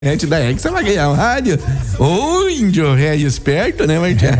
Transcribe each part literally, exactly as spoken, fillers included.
gente da Hexa vai ganhar um rádio. Ô, índio ré esperto, né, Martinho?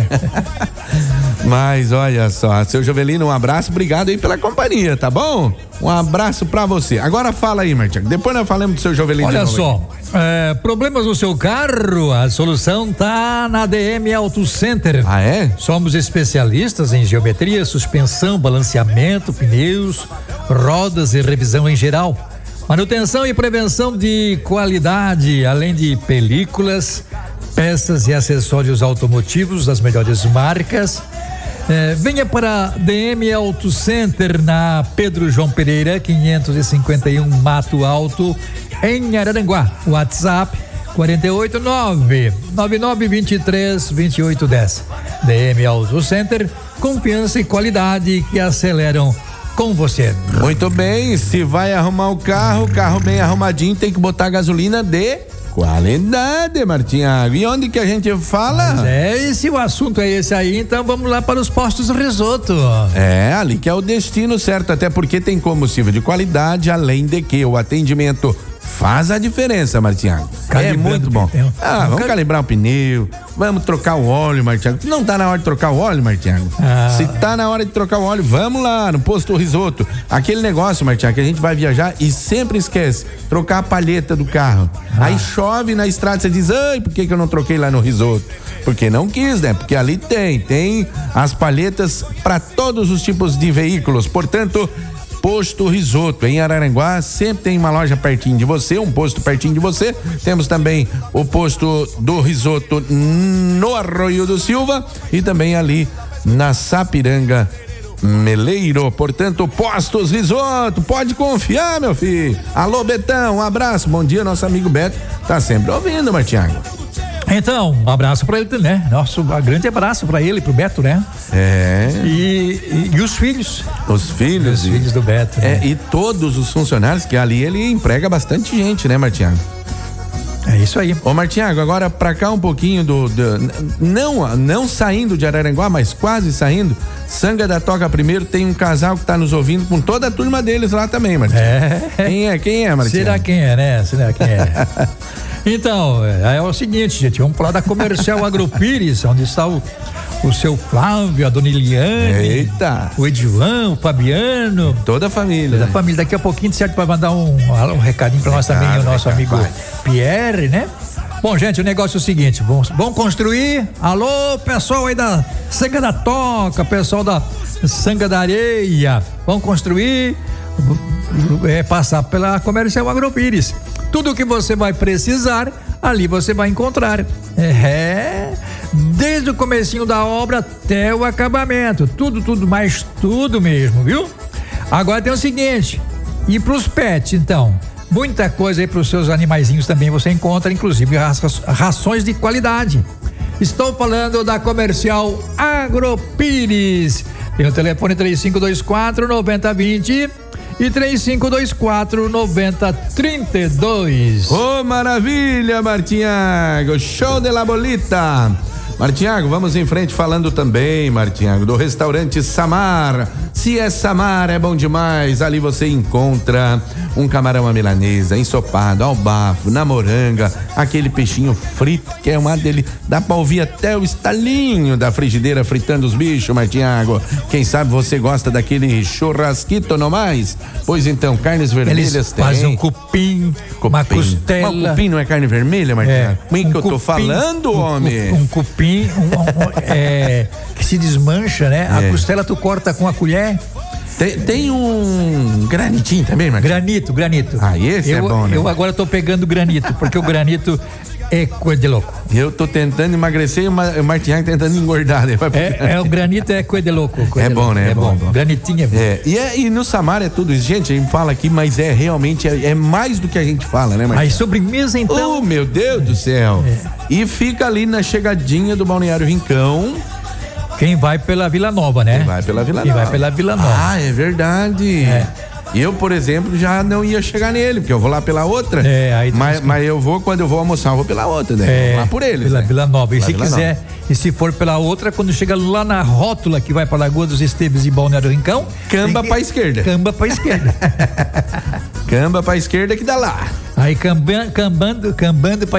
Mas olha só, seu Jovelino, um abraço, obrigado aí pela companhia, tá bom? Um abraço pra você. Agora fala aí, Martinho, depois nós falamos do seu Jovelino. Olha só, é, problemas no seu carro, a solução tá na D M Auto Center. Ah, é? Somos especialistas em geometria, suspensão, balanceamento, pneus, rodas e revisão em geral. Manutenção e prevenção de qualidade, além de películas, peças e acessórios automotivos das melhores marcas. É, venha para D M Auto Center na Pedro João Pereira, quinhentos e cinquenta e um Mato Alto, em Araranguá. WhatsApp quatro oito nove, nove nove dois três, dois oito um zero. D M Auto Center, confiança e qualidade que aceleram com você. Muito bem, se vai arrumar o carro, carro bem arrumadinho, tem que botar gasolina de qualidade, Martinho. E onde que a gente fala? Mas é, e se o assunto é esse aí, então vamos lá para os postos Risoto. É, ali que é o destino certo, até porque tem combustível de qualidade, além de que o atendimento faz a diferença, Martinho. É muito bom. Ah, vamos calibrar o pneu, vamos trocar o óleo, Martinho. Não tá na hora de trocar o óleo, Martinho? Ah. Se tá na hora de trocar o óleo, vamos lá no posto Risoto. Aquele negócio, Martinho, que a gente vai viajar e sempre esquece, trocar a palheta do carro. Ah. Aí chove na estrada, você diz, ai, por que que eu não troquei lá no Risoto? Porque não quis, né? Porque ali tem, tem as palhetas para todos os tipos de veículos, portanto, Posto Risoto, em Araranguá, sempre tem uma loja pertinho de você, um posto pertinho de você. Temos também o posto do Risoto no Arroio do Silva e também ali na Sapiranga Meleiro. Portanto, Postos Risoto, pode confiar, meu filho. Alô, Betão, um abraço, bom dia, nosso amigo Beto tá sempre ouvindo, Martiago. Então, um abraço pra ele, né? Nosso um grande abraço pra ele, pro Beto, né? É. E, e, e os filhos. Os filhos. Os e, filhos do Beto. É, né? E todos os funcionários, que ali ele emprega bastante gente, né, Martiago? É isso aí. Ô, Martiago, agora pra cá um pouquinho do, do não, não saindo de Araranguá, mas quase saindo, Sanga da Toca Primeiro tem um casal que tá nos ouvindo com toda a turma deles lá também, Martiago. É. Quem é, quem é, Martiago? Será quem é, né? Será quem é? Então, é, é o seguinte, gente, vamos falar da Comercial Agropires, onde está o, o seu Flávio, a dona Eliane. Eita. O Edivan, o Fabiano. Toda a família. Toda a né? família. Daqui a pouquinho, certo, para mandar um, um recadinho para nós também, o nosso recado, amigo vai. Pierre, né? Bom, gente, o negócio é o seguinte, vamos, vamos construir. Alô, pessoal aí da Sanga da Toca, pessoal da Sanga da Areia, vamos construir, é, passar pela Comercial Agropires. Tudo que você vai precisar, ali você vai encontrar. É, desde o comecinho da obra até o acabamento. Tudo, tudo, mais tudo mesmo, viu? Agora tem o seguinte, e pros pets, então, muita coisa aí pros seus animaizinhos também você encontra, inclusive rações de qualidade. Estou falando da Comercial Agropires. Tem o telefone três cinco dois quatro, nove zero dois zero e três cinco dois quatro, nove zero três dois. Ô, oh, maravilha, Martinhago, show de la bolita. Martinhago, vamos em frente falando também, Martinhago, do restaurante Samar. Se é Samar, é bom demais. Ali você encontra um camarão à milanesa, ensopado, ao bafo, na moranga, aquele peixinho frito, que é uma dele. Dá pra ouvir até o estalinho da frigideira fritando os bichos, Martinhago. Quem sabe você gosta daquele churrasquito no mais? Pois então, carnes vermelhas Eles tem. fazem um cupim, cupim, uma costela. Mas cupim não é carne vermelha, Martinhago? É, um que eu cupim, tô falando, um, homem? Um cupim um, um, é, que se desmancha, né? É. A costela tu corta com a colher. Tem, tem um granitinho também, Martinho? Granito, granito. Ah, esse eu, é bom, né? Eu agora tô pegando granito, porque o granito é coisa de louco. Eu tô tentando emagrecer e o Martinhago tentando engordar. Né? É, é, o granito é coisa de louco. Coisa é de bom, louco. né? É, é bom. bom. Granitinho é bom. É, e, é, e no Samar é tudo isso. Gente, a gente fala aqui, mas é realmente, é, é mais do que a gente fala, né, Martinho? Aí sobremesa, então. Oh, meu Deus do céu. É. E fica ali na chegadinha do Balneário Rincão. Quem vai pela Vila Nova, né? Quem vai pela Vila Quem Nova. vai pela Vila Nova. Ah, é verdade. É. Eu, por exemplo, já não ia chegar nele, porque eu vou lá pela outra. É, aí mas, que... mas eu vou, quando eu vou almoçar, eu vou pela outra, né? É, vou lá por eles. Pela né? Vila Nova. E lá se quiser, Nova. E se for pela outra, quando chega lá na rótula que vai pra Lagoa dos Esteves e Balneário Rincão, camba que... pra esquerda. Camba pra esquerda. Camba pra esquerda que dá lá. Aí cambando, cambando, cambando pra